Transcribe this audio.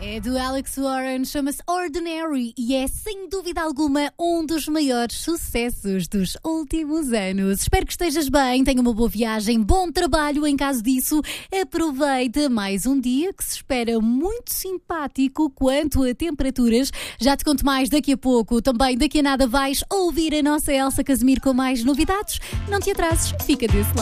É do Alex Warren, chama-se Ordinary e é sem dúvida alguma um dos maiores sucessos dos últimos anos. Espero que estejas bem, tenha uma boa viagem, bom trabalho em caso disso. Aproveita mais um dia que se espera muito simpático quanto a temperaturas. Já te conto mais daqui a pouco. Também daqui a nada vais ouvir a nossa Elsa Casimiro com mais novidades. Não te atrases, fica desse lado.